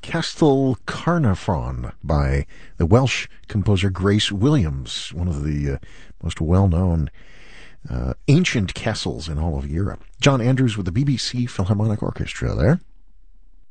Castell Carnarvon by the Welsh composer Grace Williams, one of the most well-known ancient castles in all of Europe. John Andrews with the BBC Philharmonic Orchestra there.